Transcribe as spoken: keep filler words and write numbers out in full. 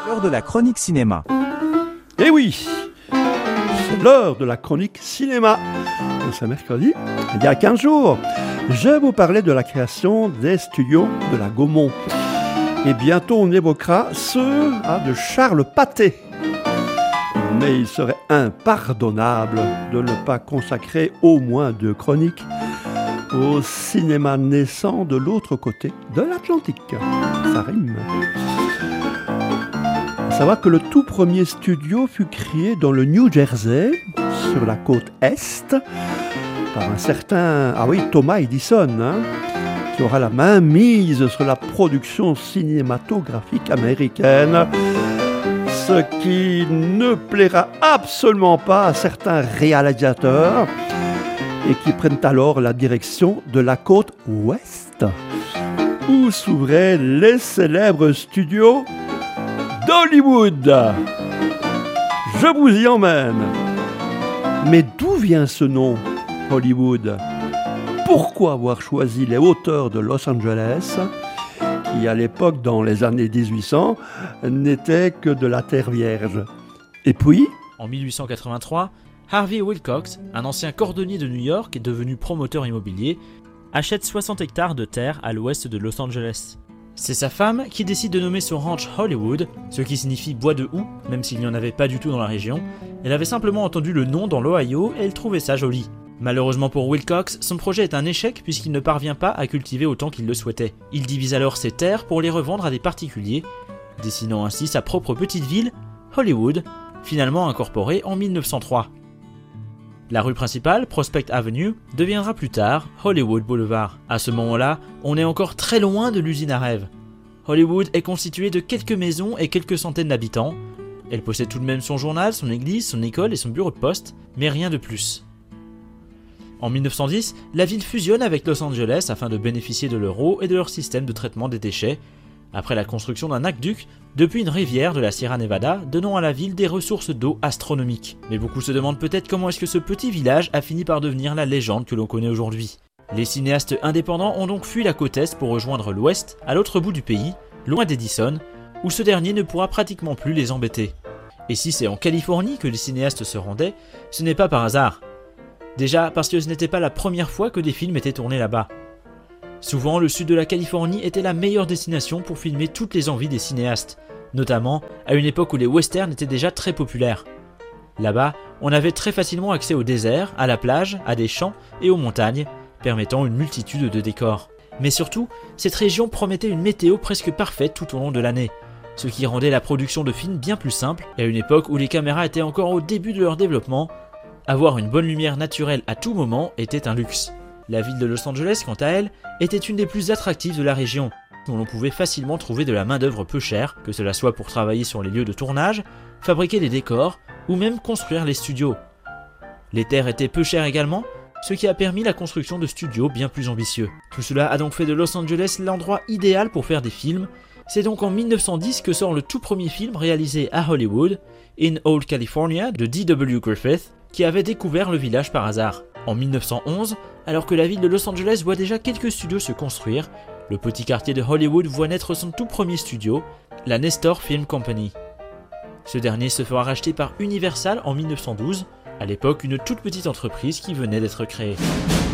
L'heure de la chronique cinéma. Eh oui, c'est l'heure de la chronique cinéma. Ce mercredi, il y a quinze jours, je vous parlais de la création des studios de la Gaumont. Et bientôt, on évoquera ceux ah, de Charles Pathé. Mais il serait impardonnable de ne pas consacrer au moins deux chroniques au cinéma naissant de l'autre côté de l'Atlantique. Ça rime. Il faut savoir que le tout premier studio fut créé dans le New Jersey, sur la côte Est, par un certain ah oui, Thomas Edison, hein, qui aura la main mise sur la production cinématographique américaine, ce qui ne plaira absolument pas à certains réalisateurs et qui prennent alors la direction de la côte Ouest, où s'ouvraient les célèbres studios d'Hollywood. Je vous y emmène. Mais d'où vient ce nom, Hollywood ? Pourquoi avoir choisi les hauteurs de Los Angeles, qui à l'époque, dans les années dix-huit cents, n'était que de la terre vierge ? Et puis, en mille huit cent quatre-vingt-trois, Harvey Wilcox, un ancien cordonnier de New York et devenu promoteur immobilier, achète soixante hectares de terre à l'ouest de Los Angeles. C'est sa femme qui décide de nommer son ranch Hollywood, ce qui signifie bois de houx, même s'il n'y en avait pas du tout dans la région. Elle avait simplement entendu le nom dans l'Ohio et elle trouvait ça joli. Malheureusement pour Wilcox, son projet est un échec puisqu'il ne parvient pas à cultiver autant qu'il le souhaitait. Il divise alors ses terres pour les revendre à des particuliers, dessinant ainsi sa propre petite ville, Hollywood, finalement incorporée en mille neuf cent trois. La rue principale, Prospect Avenue, deviendra plus tard Hollywood Boulevard. À ce moment-là, on est encore très loin de l'usine à rêve. Hollywood est constituée de quelques maisons et quelques centaines d'habitants. Elle possède tout de même son journal, son église, son école et son bureau de poste, mais rien de plus. En mille neuf cent dix, la ville fusionne avec Los Angeles afin de bénéficier de l'euro et de leur système de traitement des déchets, après la construction d'un aqueduc depuis une rivière de la Sierra Nevada, donnant à la ville des ressources d'eau astronomiques. Mais beaucoup se demandent peut-être comment est-ce que ce petit village a fini par devenir la légende que l'on connaît aujourd'hui. Les cinéastes indépendants ont donc fui la côte Est pour rejoindre l'Ouest, à l'autre bout du pays, loin d'Edison, où ce dernier ne pourra pratiquement plus les embêter. Et si c'est en Californie que les cinéastes se rendaient, ce n'est pas par hasard. Déjà parce que ce n'était pas la première fois que des films étaient tournés là-bas. Souvent, le sud de la Californie était la meilleure destination pour filmer toutes les envies des cinéastes, notamment à une époque où les westerns étaient déjà très populaires. Là-bas, on avait très facilement accès au désert, à la plage, à des champs et aux montagnes, permettant une multitude de décors. Mais surtout, cette région promettait une météo presque parfaite tout au long de l'année, ce qui rendait la production de films bien plus simple, et à une époque où les caméras étaient encore au début de leur développement, avoir une bonne lumière naturelle à tout moment était un luxe. La ville de Los Angeles, quant à elle, était une des plus attractives de la région, où l'on pouvait facilement trouver de la main-d'œuvre peu chère, que cela soit pour travailler sur les lieux de tournage, fabriquer des décors, ou même construire les studios. Les terres étaient peu chères également, ce qui a permis la construction de studios bien plus ambitieux. Tout cela a donc fait de Los Angeles l'endroit idéal pour faire des films. C'est donc en mille neuf cent dix que sort le tout premier film réalisé à Hollywood, In Old California, de D W Griffith, qui avait découvert le village par hasard. En mille neuf cent onze, alors que la ville de Los Angeles voit déjà quelques studios se construire, le petit quartier de Hollywood voit naître son tout premier studio, la Nestor Film Company. Ce dernier se fera racheter par Universal en mille neuf cent douze, à l'époque une toute petite entreprise qui venait d'être créée.